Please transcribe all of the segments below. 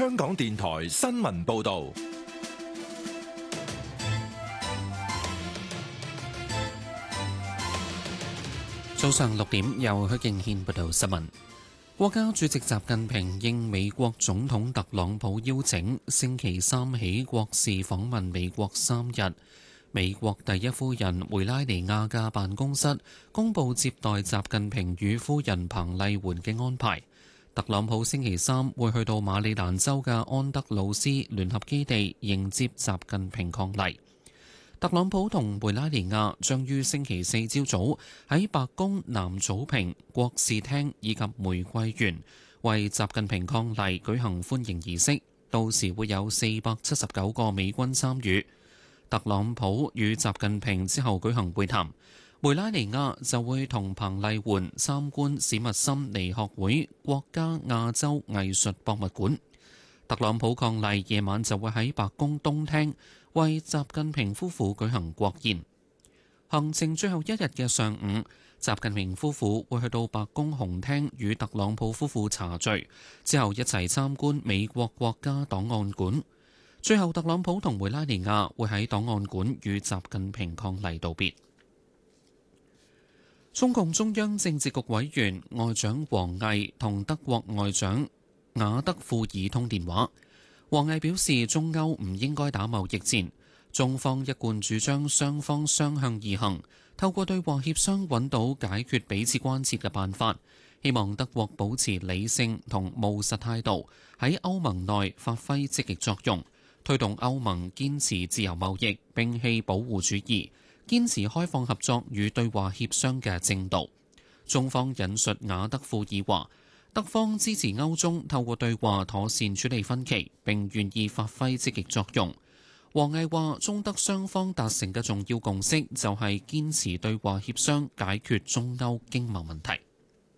香港電台新聞報道。 早上6點，由許敬軒報道新聞。國家主席習近平應美國總統特朗普邀請，星期三起國事訪問美國3日。美國第一夫人梅拉尼亞嘅辦公室公佈接待習近平與夫人彭麗媛嘅安排。特朗普星期三會去到馬里蘭州嘅安德魯斯聯合基地迎接習近平伉儷。特朗普同梅拉尼亞將於星期四朝早喺白宮南草坪、國事廳以及玫瑰園為習近平伉儷舉行歡迎儀式，到時會有479個美軍參與。特朗普與習近平之後舉行會談，梅拉尼亞就會同彭麗媛參觀史密森尼學會國家亞洲藝術博物館。特朗普伉儷夜晚就會喺白宮東廳為習近平夫婦舉行國宴。行程最後一日嘅上午，習近平夫婦會去到白宮紅廳與特朗普夫婦茶聚，之後一齊參觀美國國家檔案館。最後，特朗普同梅拉尼亞會喺檔案館與習近平伉儷道別。中共中央政治局委員外長王毅同德國外長雅德庫爾通電話。王毅表示，中歐唔應該打貿易戰，中方一貫主張雙方相向而行，透過對話協商揾到解決彼此關切嘅辦法。希望德國保持理性同務實態度，喺歐盟內發揮積極作用，推動歐盟堅持自由貿易，摒棄保護主義，堅持開放合作與對話協商嘅正道。中方引述雅德庫爾話，德方支持歐中透過對話妥善處理分歧，並願意發揮積極作用。王毅話，中德雙方達成嘅重要共識就係堅持對話協商解決中歐經貿問題。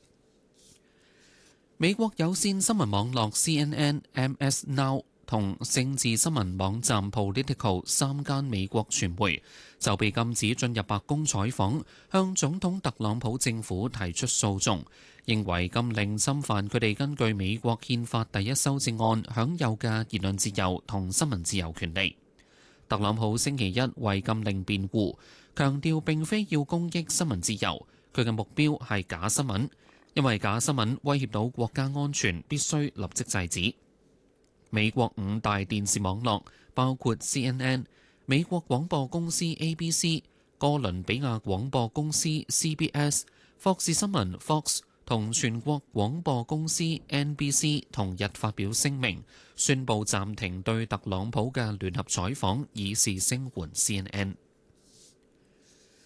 美國有線新聞網絡 CNN、MS Now 同政治新聞網站 Politico 3間美國傳媒就被禁止進入白宮採訪，向總統特朗普政府提出訴訟，認為禁令侵犯佢哋根據美國憲法第1修正案享有嘅言論自由同新聞自由權利。特朗普星期一為禁令辯護，強調並非要攻擊新聞自由，佢嘅目標係假新聞，因為假新聞威脅到國家安全，必須立即制止。美國5大電視網絡包括 CNN、美國廣播公司 ABC、哥倫比亞廣播公司 CBS、霍士新聞 Fox 同全國廣播公司 NBC 同日發表聲明，宣布暫停對特朗普嘅聯合採訪，以示聲援 CNN。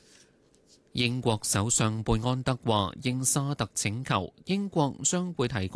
英國首相貝安德話，應沙特請求，英國將會提供